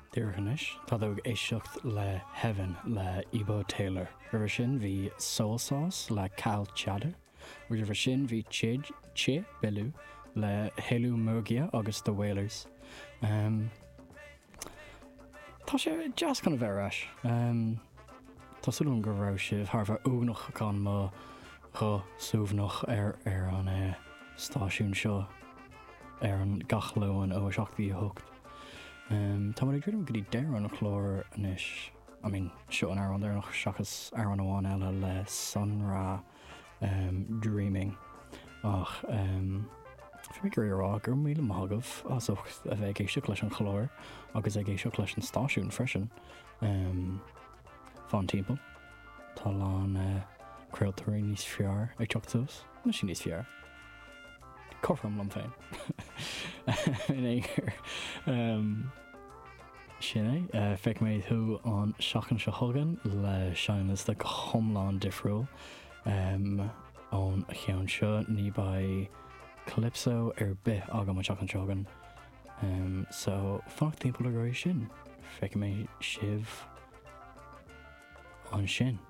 Dúirchanis, tá dóg éisteacht le Heaven le Ebo Taylor. River sin bhí Soul Sauce le Cal Chatter. River sin bhí Che Bellu le Helu Murgia agus The Wailers. Tá sé jazz kind of bheith Tá súlún go raibh sibh thar úgnach gan má súbhnach ar an stáisiún seo ar an gachlóin ó seachtaí hocht. Tá mar ag dúirim go dtí deir nach chlór inis, seo an airán nach seachas ar an amháin eile le Sun Ra Dreaming ach fi gur rá gur míle mágah as a bheith géisteach leis an chlór agus ag géisteach leis an stáisiún freisin fan timppel tá lán creaaltarí níos fear ag teachtas na sin níos fear corfam lam féin in éigear sinné feic méid thu an seachan se thugan le seanas de chomláán difriúil ón cheann seo ní ba Calypso ar bith agam an seachan seogan so fach timppel a sin feic méid sibh an sin